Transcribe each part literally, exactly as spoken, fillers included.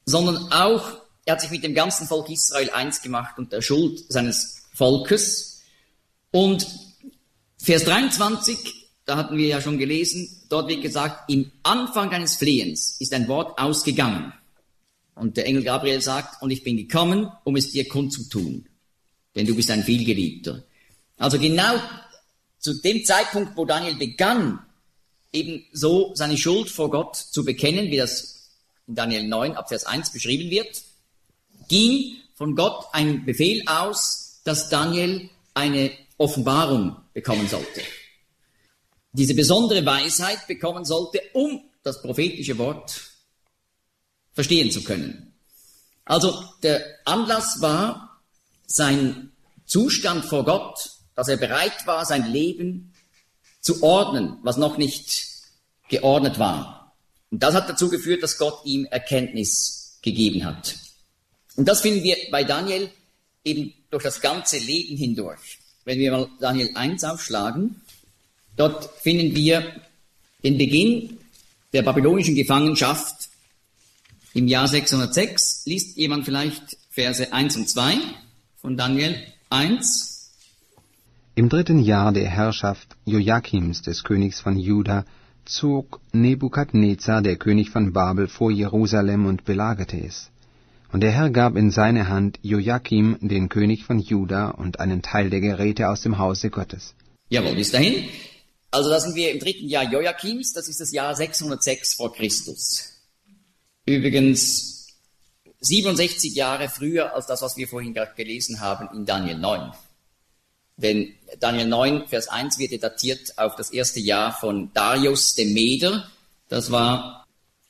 sondern auch, er hat sich mit dem ganzen Volk Israel eins gemacht und der Schuld seines Volkes. Und Vers dreiundzwanzig, da hatten wir ja schon gelesen, dort wird gesagt, im Anfang deines Flehens ist ein Wort ausgegangen. Und der Engel Gabriel sagt, und ich bin gekommen, um es dir kundzutun, denn du bist ein Vielgeliebter. Also genau zu dem Zeitpunkt, wo Daniel begann, eben so seine Schuld vor Gott zu bekennen, wie das in Daniel neun ab Vers eins beschrieben wird, ging von Gott ein Befehl aus, dass Daniel eine Offenbarung bekommen sollte. Diese besondere Weisheit bekommen sollte, um das prophetische Wort verstehen zu können. Also der Anlass war sein Zustand vor Gott, dass er bereit war, sein Leben zu ordnen, was noch nicht geordnet war. Und das hat dazu geführt, dass Gott ihm Erkenntnis gegeben hat. Und das finden wir bei Daniel eben durch das ganze Leben hindurch. Wenn wir mal Daniel eins aufschlagen, dort finden wir den Beginn der babylonischen Gefangenschaft im Jahr sechshundertsechs. Liest jemand vielleicht Verse eins und zwei von Daniel eins? Im dritten Jahr der Herrschaft Joachims, des Königs von Juda, zog Nebukadnezar, der König von Babel, vor Jerusalem und belagerte es. Und der Herr gab in seine Hand Joachim, den König von Juda, und einen Teil der Geräte aus dem Hause Gottes. Jawohl, bis dahin. Also da sind wir im dritten Jahr Joachims, das ist das Jahr sechshundertsechs vor Christus. Übrigens siebenundsechzig Jahre früher als das, was wir vorhin gerade gelesen haben in Daniel neun. Denn Daniel neun, Vers eins wird datiert auf das erste Jahr von Darius dem Meder. Das war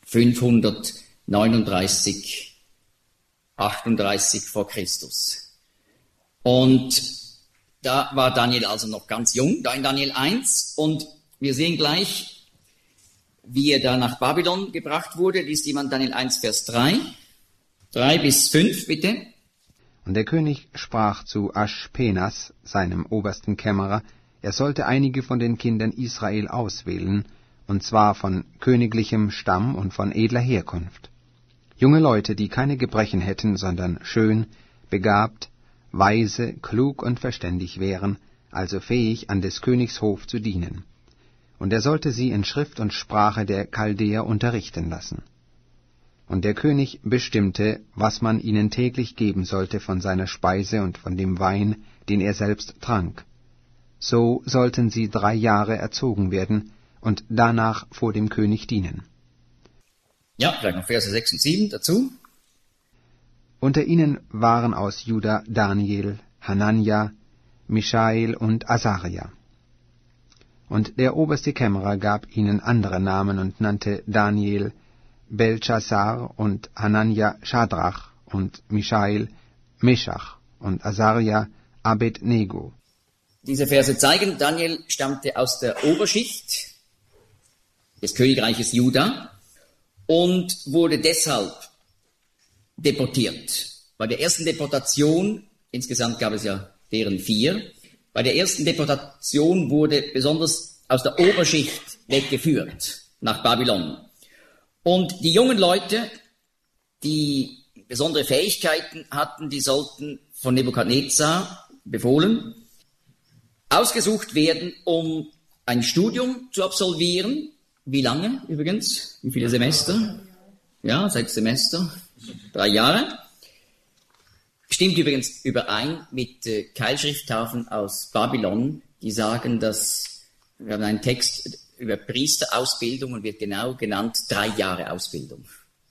fünfhundertneununddreißig, achtunddreißig vor Christus. Und da war Daniel also noch ganz jung, da in Daniel eins. Und wir sehen gleich, wie er da nach Babylon gebracht wurde. Liest jemand Daniel eins, Vers drei? drei bis fünf, bitte. Und der König sprach zu Aschpenas, seinem obersten Kämmerer, er sollte einige von den Kindern Israel auswählen, und zwar von königlichem Stamm und von edler Herkunft. Junge Leute, die keine Gebrechen hätten, sondern schön, begabt, weise, klug und verständig wären, also fähig, an des Königs Hof zu dienen. Und er sollte sie in Schrift und Sprache der Chaldäer unterrichten lassen. Und der König bestimmte, was man ihnen täglich geben sollte von seiner Speise und von dem Wein, den er selbst trank. So sollten sie drei Jahre erzogen werden und danach vor dem König dienen. Ja, vielleicht noch Verse sechs und sieben dazu. Unter ihnen waren aus Juda Daniel, Hanania, Mischael und Asaria. Und der oberste Kämmerer gab ihnen andere Namen und nannte Daniel Belshazzar und Hanania Schadrach und Mischael Meschach und Asaria Abednego. Diese Verse zeigen, Daniel stammte aus der Oberschicht des Königreiches Juda und wurde deshalb deportiert. Bei der ersten Deportation, insgesamt gab es ja deren vier, bei der ersten Deportation wurde besonders aus der Oberschicht weggeführt nach Babylon. Und die jungen Leute, die besondere Fähigkeiten hatten, die sollten von Nebukadnezar befohlen, ausgesucht werden, um ein Studium zu absolvieren. Wie lange übrigens? Wie viele Semester? Ja, sechs Semester, drei Jahre. Stimmt übrigens überein mit äh, Keilschrifttafeln aus Babylon, die sagen, dass, wir haben einen Text über Priesterausbildung und wird genau genannt, drei Jahre Ausbildung.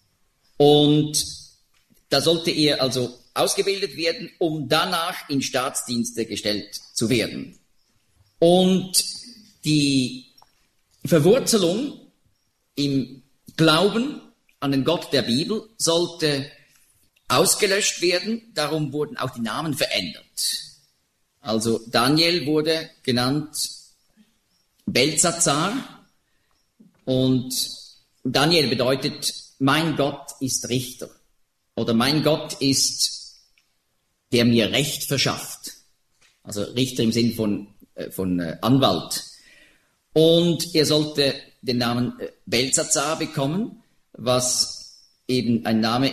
Und da sollte er also ausgebildet werden, um danach in Staatsdienste gestellt zu werden. Und die Verwurzelung im Glauben an den Gott der Bibel sollte ausgelöscht werden, darum wurden auch die Namen verändert. Also Daniel wurde genannt Belsatzar und Daniel bedeutet, mein Gott ist Richter oder mein Gott ist, der mir Recht verschafft. Also Richter im Sinn von, äh, von äh, Anwalt. Und er sollte den Namen Belsatzar bekommen, was eben ein Name